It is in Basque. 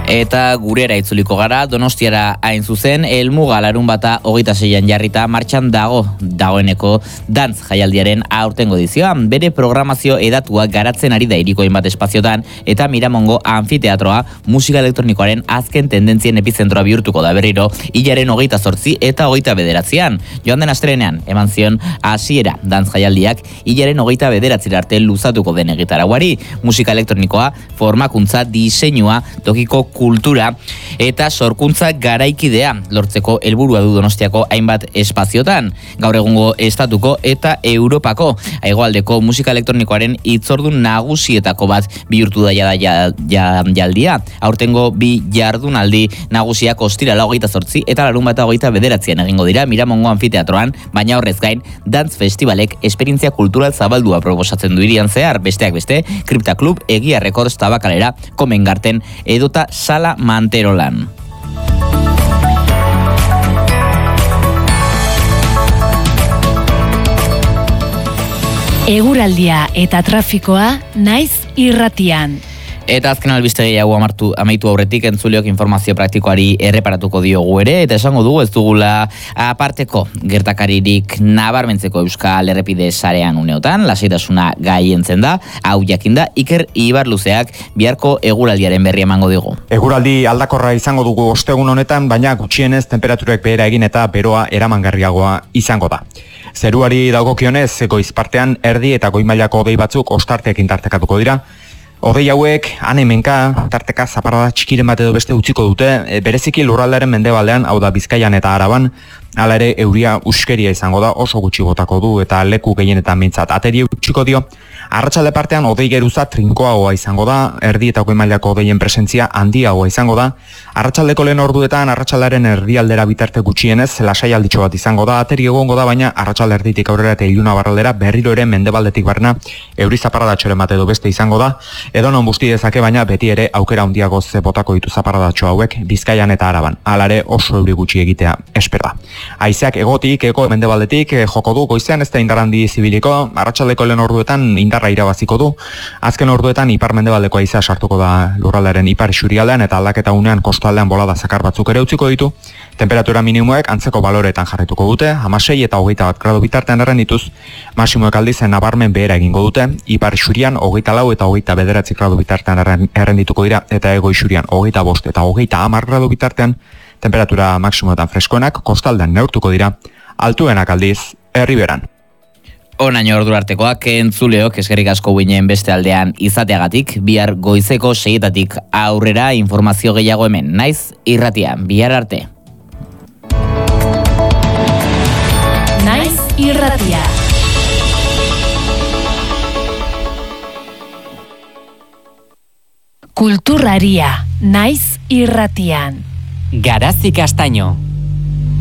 Eta gurera itzuliko gara, Donostiara hain zuzen, Helmuga Larunbata 26an jarrita martxan dagoeneko dantz jaialdiaren aurtengo edizioa. Bere programazio edatua garatzen ari da hiriko hainbat espaziotan, eta Miramongo Anfiteatroa musika elektronikoaren azken tendentzien epizentroa bihurtuko da berriro, hilaren 28 eta 29an. Joan den astelehenean eman zion hasiera dantz jaialdiak hilaren 29 arte luzatuko den egitarauari. Musika elektronikoa, formakuntza, diseinua, tokiko kultura eta sorkuntza garaikidea lortzeko helburua du Donostiako hainbat espaziotan. Gaur egungo estatuko eta Europako hegoaldeko musika elektronikoaren hitzordun nagusietako bat bihurtu da jaldia. Aurtengo bi jardunaldi nagusiak ostirala 28 eta Larunbata 29an egingo dira Miramongo Anfiteatroan, baina horrez gain dance festivalek esperientzia kultural zabaldua proposatzen du hirian zehar, besteak beste, Kripta Club, Egia Records, Tabakalera, Komengarten edota Sala Manterolan. Eguraldia eta trafikoa naiz irratian. Eta azken albiste gehiago amaitu aurretik entzuleok informazio praktikoari erreparatuko diogu ere, eta esango dugu ez dugula aparteko gertakaririk nabarmentzeko Euskal Errepide sarean uneotan, lasaitasuna gaientzen da, hau jakinda Iker Ibarluzeak biharko eguraldiaren berri emango digu. Eguraldi aldakorra izango dugu ostegun honetan, baina gutxienez temperaturek behera egin eta beroa eramangarriagoa izango da. Zeruari dagokionez, goiz partean erdi eta goi mailako hodei batzuk ostarteekin tartekatuko dira. Hodei hauek, han-hemenka, tarteka zaparrada txikiren bat edo beste utziko dute, bereziki lurraldearen mendebaldean, hau da Bizkaian eta Araban, hala ere euria uskeria izango da, oso gutxi botako du eta leku gehienetan mintzat. Ateri utziko dio, arratsalde partean hodei geruza trinkoagoa izango da, erdi eta goi mailako hodeien presentzia handiagoa izango da, arratsaldeko lehen orduetan arratsaldaren erdialdera bitarte gutxienez lasai alditxo bat izango da, ateri egongo da, baina arratsalde erditik aurrera eta iluna barraldera berriro ere mendebaldetik barna euri zaparradatxoren bat edo beste izango da, edo non busti dezake, baina beti ere aukera handiago ze botako ditu zaparradatxo hauek Bizkaian eta Araban, hala ere oso euri gutxi egitea espera. Haizeak egotik, mendebaldetik joko du, goizean ez da indar handi zibiliko, arratsaldeko lehen orduetan indarra irabaziko du, azken orduetan ipar mendebaldeko haizea sartuko da lurraldearen ipar isurialdean eta aldaketa unean kostaldean bolada zakar batzuk ere utziko ditu, temperatura minimoek antzeko baloretan jarrituko dute, 16 eta 21 gradu bitartean errendituz, maximoek aldizen nabarmen behera egingo dute, ipar isurian 24 eta 29 gradu bitartean errendituko dira, eta ego isurian 25 eta 30 gradu bitartean, temperatura maksimoetan freskoenak kostaldean neurtuko dira, altuenak aldiz herriberan. Onaino ordu artekoak entzuleok eskerrik asko guinen beste aldean izateagatik, bihar goizeko 6etatik aurrera informazio gehiago hemen, naiz irratia, bihar arte. Naiz irratia. Kulturraria, naiz irratian. Garazi Castaño.